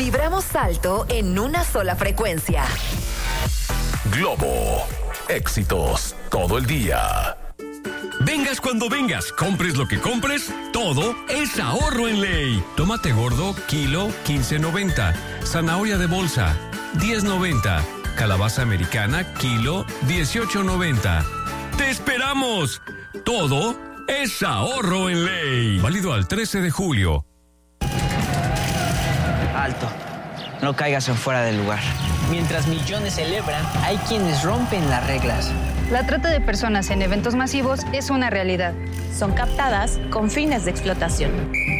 Vibramos alto en una sola frecuencia. Globo. Éxitos todo el día. Vengas cuando vengas, compres lo que compres, todo es ahorro en Ley. Tomate gordo, kilo, 15.90. Zanahoria de bolsa, 10.90. Calabaza americana, kilo, 18.90. ¡Te esperamos! Todo es ahorro en Ley. Válido al 13 de julio. Alto. No caigas en fuera del lugar. Mientras millones celebran, hay quienes rompen las reglas. La trata de personas en eventos masivos es una realidad. Son captadas con fines de explotación.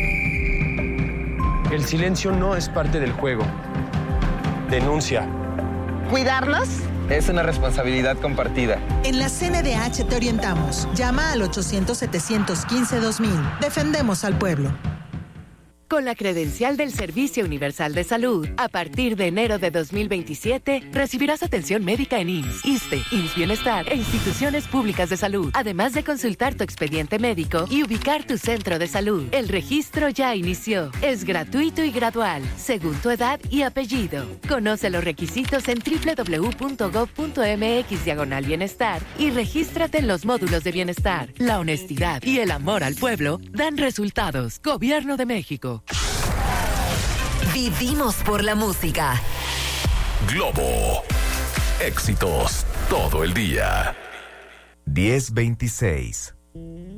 El silencio no es parte del juego. Denuncia. ¿Cuidarnos? Es una responsabilidad compartida. En la CNDH te orientamos. Llama al 800-715-2000. Defendemos al pueblo. Con la credencial del Servicio Universal de Salud, a partir de enero de 2027, recibirás atención médica en IMSS, ISSSTE, IMSS Bienestar e instituciones públicas de salud, además de consultar tu expediente médico y ubicar tu centro de salud. El registro ya inició. Es gratuito y gradual, según tu edad y apellido. Conoce los requisitos en www.gov.mx/bienestar y regístrate en los módulos de bienestar. La honestidad y el amor al pueblo dan resultados. Gobierno de México. Vivimos por la música. Globo. Éxitos todo el día. 10:26.